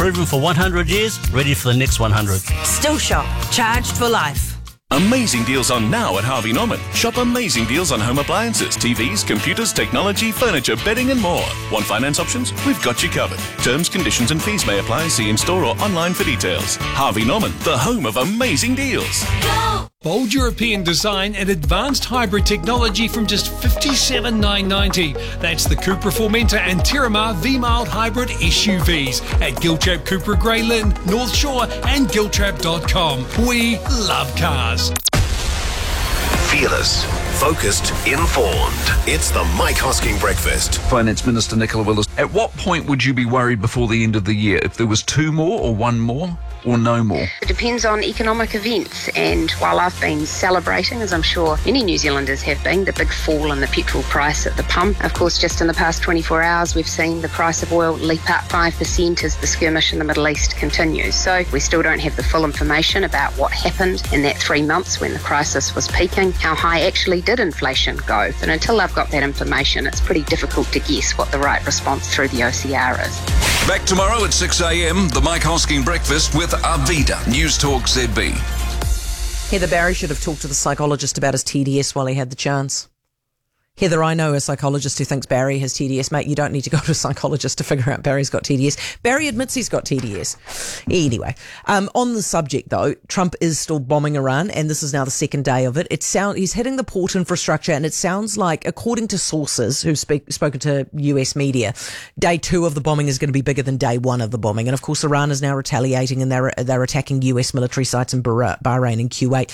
Proven for 100 years, ready for the next 100. Still shop. Charged for life. Amazing deals on now at Harvey Norman. Shop amazing deals on home appliances, TVs, computers, technology, furniture, bedding and more. Want finance options? We've got you covered. Terms, conditions and fees may apply. See in store or online for details. Harvey Norman, the home of amazing deals. Go! Bold European design and advanced hybrid technology from just $57,990. That's the Cupra Formentor and Terramar V-Mild hybrid SUVs at Giltrap, Cupra Grey Lynn, North Shore and Giltrap.com. We love cars. Fearless, focused, informed. It's the Mike Hosking Breakfast. Finance Minister Nicola Willis. At what point would you be worried before the end of the year? If there was 2 more or 1 more? Or no more? It depends on economic events, and while I've been celebrating, as I'm sure many New Zealanders have been, the big fall in the petrol price at the pump, of course just in the past 24 hours we've seen the price of oil leap up 5% as the skirmish in the Middle East continues. So we still don't have the full information about what happened in that 3 months when the crisis was peaking. How high actually did inflation go? And until I've got that information, it's pretty difficult to guess what the right response through the OCR is. Back tomorrow at 6 a.m, the Mike Hosking Breakfast with Arvida, News Talk ZB. Heather Barry should have talked to the psychologist about his TDS while he had the chance. Heather, I know a psychologist who thinks Barry has TDS. Mate, you don't need to go to a psychologist to figure out Barry's got TDS. Barry admits he's got TDS. Anyway, on the subject though, Trump is still bombing Iran, and this is now the second day of it. He's hitting the port infrastructure, and it sounds like, according to sources who've spoken to US media, day 2 of the bombing is going to be bigger than day 1 of the bombing. And of course, Iran is now retaliating, and they're attacking US military sites in Bahrain and Kuwait.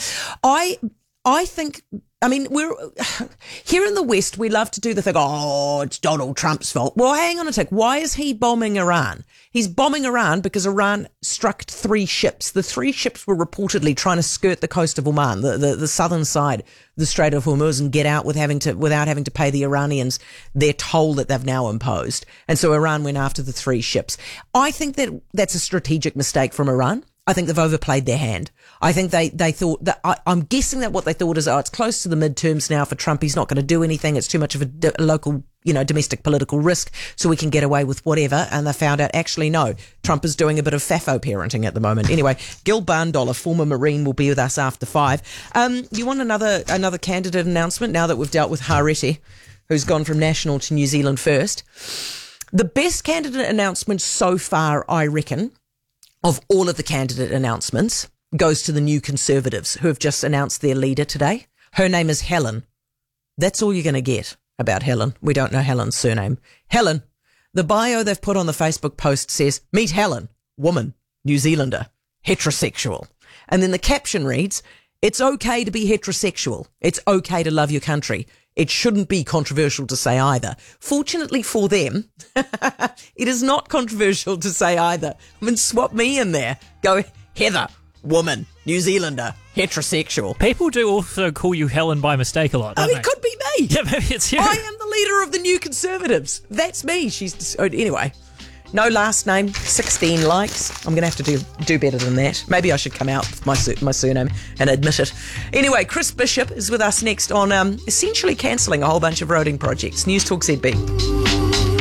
I think, I mean, we're here in the West, we love to do the thing, oh, it's Donald Trump's fault. Well, hang on a tick. Why is he bombing Iran? He's bombing Iran because Iran struck 3 ships. The 3 ships were reportedly trying to skirt the coast of Oman, the southern side of the Strait of Hormuz, and get out without having to pay the Iranians their toll that they've now imposed. And so Iran went after the 3 ships. I think that's a strategic mistake from Iran. I think they've overplayed their hand. I think they thought that, I'm guessing that what they thought is, it's close to the midterms now for Trump. He's not going to do anything. It's too much of a local, domestic political risk, so we can get away with whatever. And they found out, actually, no, Trump is doing a bit of FAFO parenting at the moment. Anyway, Gil Barndoll, a former Marine, will be with us after 5. You want another candidate announcement now that we've dealt with Harete, who's gone from National to New Zealand First? The best candidate announcement so far, I reckon, of all of the candidate announcements, goes to the New Conservatives, who have just announced their leader today. Her name is Helen. That's all you're going to get about Helen. We don't know Helen's surname. Helen. The bio they've put on the Facebook post says, meet Helen, woman, New Zealander, heterosexual. And then the caption reads, it's okay to be heterosexual. It's okay to love your country. It shouldn't be controversial to say either. Fortunately for them, it is not controversial to say either. I mean, swap me in there. Go, Heather, woman, New Zealander, heterosexual. People do also call you Helen by mistake a lot, don't they? It could be me. Yeah, maybe it's you. I am the leader of the New Conservatives. That's me. Anyway. No last name, 16 likes. I'm going to have to do better than that. Maybe I should come out with my surname and admit it. Anyway, Chris Bishop is with us next on essentially cancelling a whole bunch of roading projects. News Talk ZB.